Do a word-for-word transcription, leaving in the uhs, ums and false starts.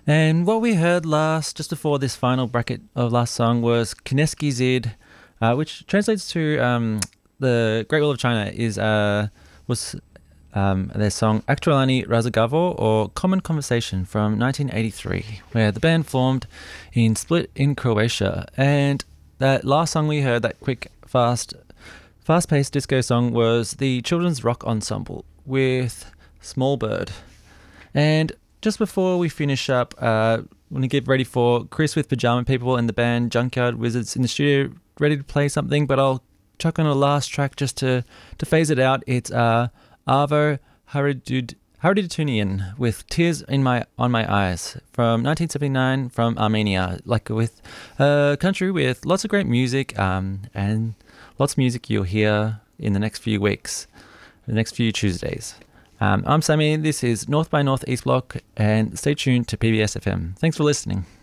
And what we heard last, just before this final bracket of last song, was Kineski Zid, uh, which translates to um, the Great Wall of China. Is uh, was um, their song Aktualani Razagavo, or Common Conversation, from nineteen eighty-three, where the band formed in Split in Croatia. And that last song we heard, that quick, fast, fast-paced disco song, was the Children's Rock Ensemble with Small Bird. And just before we finish up, uh, want to get ready for Chris with Pajama People and the band Junkyard Wizards in the studio, ready to play something, but I'll chuck on a last track just to, to phase it out. It's uh, Arvo Haridud, Haridutunian with Tears in My on My Eyes from nineteen seventy-nine from Armenia, like with a country with lots of great music um, and lots of music you'll hear in the next few weeks, the next few Tuesdays. Um, I'm Sammy, this is North by North East Block, and stay tuned to P B S F M. Thanks for listening.